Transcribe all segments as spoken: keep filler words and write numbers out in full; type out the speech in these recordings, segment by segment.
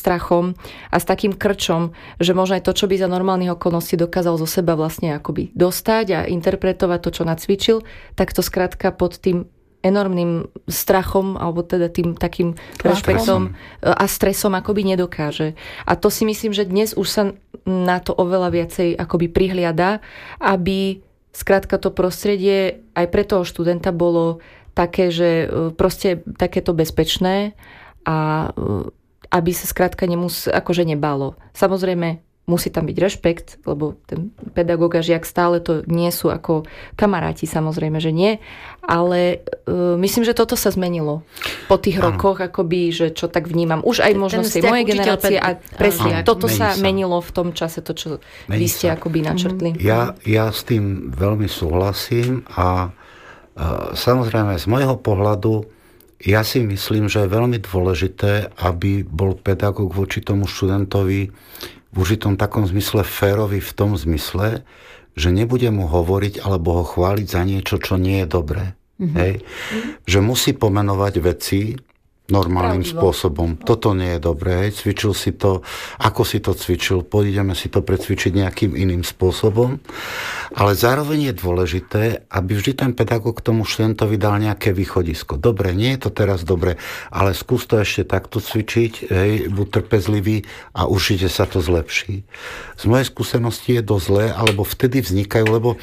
strachom a s takým krčom, že možno aj to, čo by za normálnych okolností dokázal zo seba vlastne akoby dostať a interpretovať to, čo nacvičil, tak to skrátka pod tým enormným strachom, alebo teda tým takým rešpektom a stresom akoby nedokáže. A to si myslím, že dnes už sa na to oveľa viacej akoby prihliada, aby skrátka to prostredie aj pre toho študenta bolo také, že proste takéto bezpečné a aby sa skrátka nemus, akože nebálo. Samozrejme, musí tam byť rešpekt, lebo ten pedagóg a žiak stále to nie sú ako kamaráti, samozrejme, že nie. Ale uh, myslím, že toto sa zmenilo po tých ano. rokoch, akoby, že čo tak vnímam. Už aj možno z tej mojej generácie. A presne, ano. toto sa, sa menilo v tom čase, to, čo mení vy ste sa. akoby načrtli. Ja, ja s tým veľmi súhlasím a uh, samozrejme z môjho pohľadu ja si myslím, že je veľmi dôležité, aby bol pedagóg voči tomu študentovi v určitom takom zmysle férový v tom zmysle, že nebude mu hovoriť alebo ho chváliť za niečo, čo nie je dobré. Mm-hmm. Hej? Mm-hmm. Že musí pomenovať veci normálnym Pravdivo. spôsobom. Toto nie je dobré. Hej? Cvičil si to, ako si to cvičil, pôjdeme si to precvičiť nejakým iným spôsobom. Ale zároveň je dôležité, aby vždy ten pedagóg tomu študentovi dal nejaké východisko. Dobre, nie je to teraz dobre, ale skús to ešte takto cvičiť, hej, buď trpezlivý a určite sa to zlepší. Z mojej skúsenosti je dosť zlé, alebo vtedy vznikajú, lebo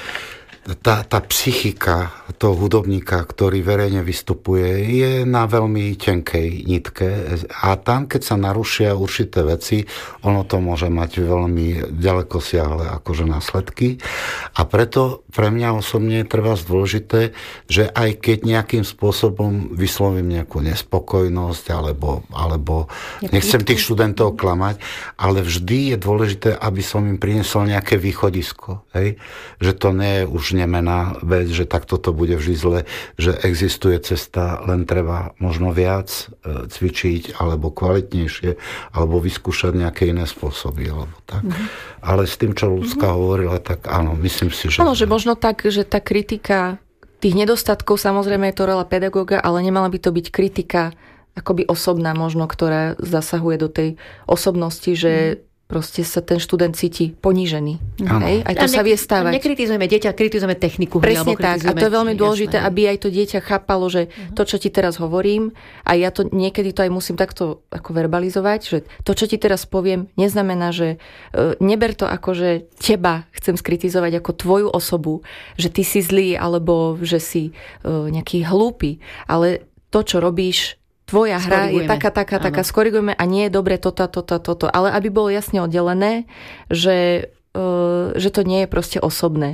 Tá, tá psychika toho hudobníka, ktorý verejne vystupuje, je na veľmi tenkej nitke a tam, keď sa narušia určité veci, ono to môže mať veľmi ďalekosiahle akože následky a preto pre mňa osobne je treba dôležité, že aj keď nejakým spôsobom vyslovím nejakú nespokojnosť alebo, alebo nechcem tých študentov klamať, ale vždy je dôležité, aby som im priniesol nejaké východisko. Hej? Že to nie je už nemená vec, že takto to bude vždy zle, že existuje cesta, len treba možno viac cvičiť, alebo kvalitnejšie, alebo vyskúšať nejaké iné spôsoby, alebo tak. Mm-hmm. Ale s tým, čo Ľudská mm-hmm. hovorila, tak áno, myslím si, že... Áno, že možno tak, že tá kritika tých nedostatkov, samozrejme je to rola pedagóga, ale nemala by to byť kritika akoby osobná možno, ktorá zasahuje do tej osobnosti, že mm. proste sa ten študent cíti ponížený. Hej? Aj to a sa ne, vie stávať. Nekritizujeme dieťa, kritizujeme techniku. Presne tak. A to je veľmi dôležité, jasné, aby aj to dieťa chápalo, že uh-huh. to, čo ti teraz hovorím, a ja to niekedy to aj musím takto ako verbalizovať, že to, čo ti teraz poviem, neznamená, že uh, neber to ako, že teba chcem skritizovať ako tvoju osobu, že ty si zlý, alebo že si uh, nejaký hlúpy. Ale to, čo robíš, tvoja hra je taká, taká, áno. taká, skorigujeme a nie je dobre toto, toto, toto. Ale aby bolo jasne oddelené, že, uh, že to nie je proste osobné.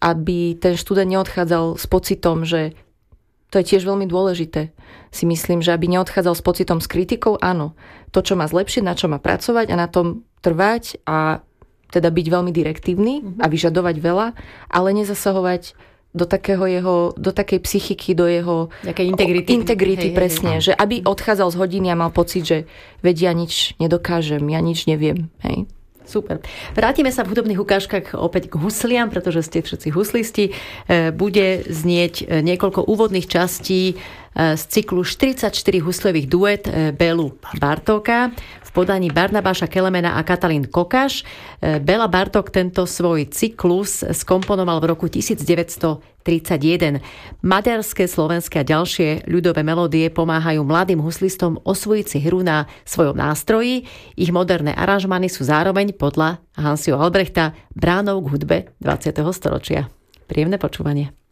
Aby ten študent neodchádzal s pocitom, že to je tiež veľmi dôležité. Si myslím, že aby neodchádzal s pocitom, s kritikou, áno. To, čo má zlepšiť, na čo má pracovať a na tom trvať a teda byť veľmi direktívny mm-hmm. a vyžadovať veľa, ale nezasahovať do takého jeho, do takej psychiky, do jeho integrity, integrity hej, presne, hej, hej. Že aby odchádzal z hodiny a mal pocit, že veď ja nič nedokážem, ja nič neviem. Hej. Super. Vrátime sa v hudobných ukážkach opäť k husliam, pretože ste všetci huslisti. Bude znieť niekoľko úvodných častí z cyklu štyridsaťštyri husľových duet Bélu Bartóka v podaní Barnabáša Kelemena a Katalín Kokáš. Béla Bartók tento svoj cyklus skomponoval v roku devätnásťtridsaťjeden. Maďarské, slovenské a ďalšie ľudové melódie pomáhajú mladým huslistom osvojiť si hru na svojom nástroji. Ich moderné aranžmány sú zároveň podľa Hansiho Albrechta bránou k hudbe dvadsiateho storočia. Príjemné počúvanie.